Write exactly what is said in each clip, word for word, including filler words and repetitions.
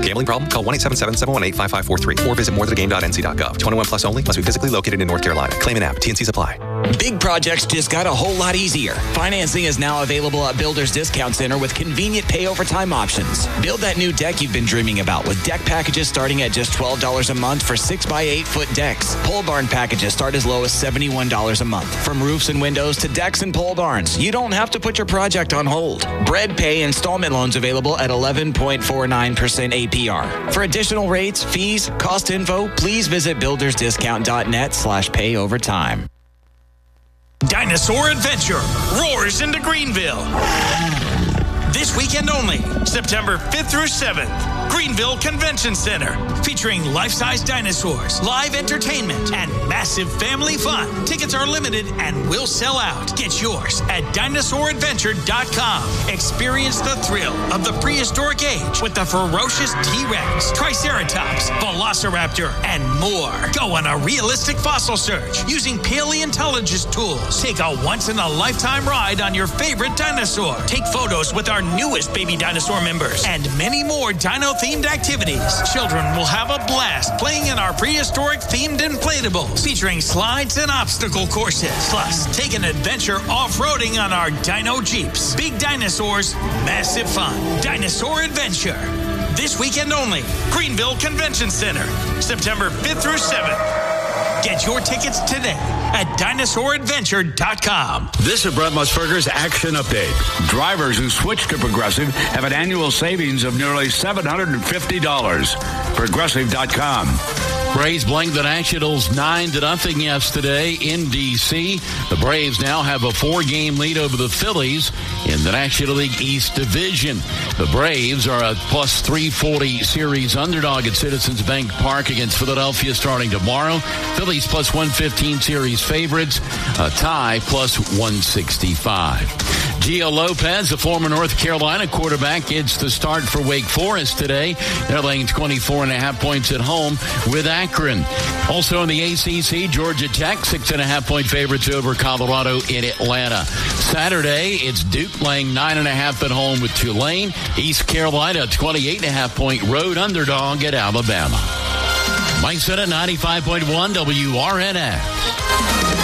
Gambling problem? Call one eight seven seven, seven one eight, five five four three or visit more than a game dot n c dot gov. twenty-one plus only. Must be physically located in North Carolina. Claim an app. T N Cs apply. Big projects just got a whole lot easier. Financing is now available at Builders Discount Center with convenient pay over time options. Build that new deck you've been dreaming about with deck packages starting at just twelve dollars a month for six by eight foot decks. Pole barn packages start as low as seventy-one dollars a month. From roofs and windows to decks and pole barns, you don't have to put your project on hold. Bread Pay installment loans available at eleven point four nine percent A P R. For additional rates, fees, cost info, please visit buildersdiscount.net slash pay over time. Dinosaur Adventure roars into Greenville. This weekend only, September fifth through seventh. Greenville Convention Center, featuring life-size dinosaurs, live entertainment, and massive family fun. Tickets are limited and will sell out. Get yours at dinosaur adventure dot com. Experience the thrill of the prehistoric age with the ferocious T-Rex, Triceratops, Velociraptor, and more. Go on a realistic fossil search using paleontologist tools. Take a once-in-a-lifetime ride on your favorite dinosaur. Take photos with our newest baby dinosaur members and many more dino-themed activities. Children will have a blast playing in our prehistoric themed inflatables featuring slides and obstacle courses. Plus, take an adventure off-roading on our dino jeeps. Big dinosaurs, massive fun. Dinosaur Adventure. This weekend only, Greenville Convention Center, September fifth through seventh. Get your tickets today at dinosaur adventure dot com. This is Brett Musburger's Action Update. Drivers who switch to Progressive have an annual savings of nearly seven hundred fifty dollars. Progressive dot com. Braves blanked the Nationals nine to nothing yesterday in D C. The Braves now have a four-game lead over the Phillies in the National League East Division. The Braves are a plus three forty series underdog at Citizens Bank Park against Philadelphia starting tomorrow. Phillies plus one fifteen series favorites. A tie plus one sixty-five. Gio Lopez, the former North Carolina quarterback, gets the start for Wake Forest today. They're laying twenty-four and a half points at home with Akron. Also in the A C C, Georgia Tech, six and a half point favorites over Colorado in Atlanta. Saturday, it's Duke laying nine and a half at home with Tulane. East Carolina, twenty-eight and a half point road underdog at Alabama. Mike Sennett, ninety-five point one W R N X.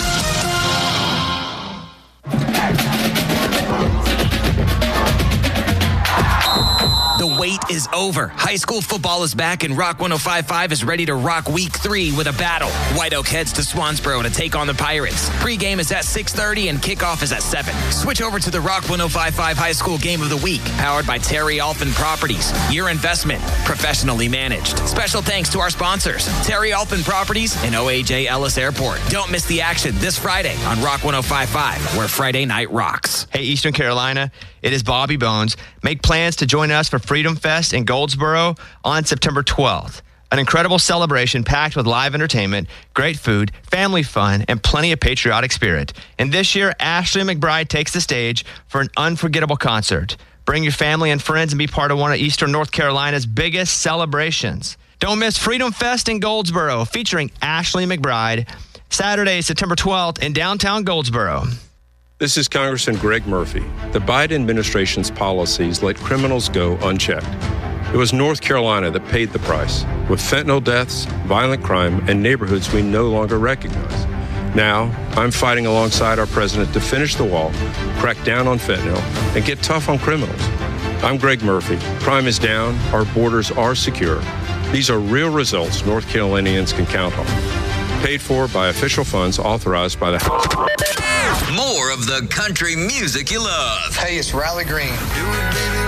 The wait is over. High school football is back, and Rock one oh five point five is ready to rock week three with a battle. White Oak heads to Swansboro to take on the Pirates. Pre-game is at six thirty and kickoff is at seven. Switch over to the Rock one oh five point five High School Game of the Week, powered by Terry Alphin Properties. Your investment, professionally managed. Special thanks to our sponsors, Terry Alphin Properties and O A J Ellis Airport. Don't miss the action this Friday on Rock one oh five point five, where Friday night rocks. Hey, Eastern Carolina, it is Bobby Bones. Make plans to join us for Freedom Fest in Goldsboro on September twelfth. An incredible celebration packed with live entertainment, great food, family fun, and plenty of patriotic spirit. And this year, Ashley McBride takes the stage for an unforgettable concert. Bring your family and friends and be part of one of Eastern North Carolina's biggest celebrations. Don't miss Freedom Fest in Goldsboro, featuring Ashley McBride, Saturday, September twelfth in downtown Goldsboro. This is Congressman Greg Murphy. The Biden administration's policies let criminals go unchecked. It was North Carolina that paid the price, with fentanyl deaths, violent crime, and neighborhoods we no longer recognize. Now, I'm fighting alongside our president to finish the wall, crack down on fentanyl, and get tough on criminals. I'm Greg Murphy. Crime is down. Our borders are secure. These are real results North Carolinians can count on. Paid for by official funds authorized by the House. More of the country music you love. Hey, it's Riley Green.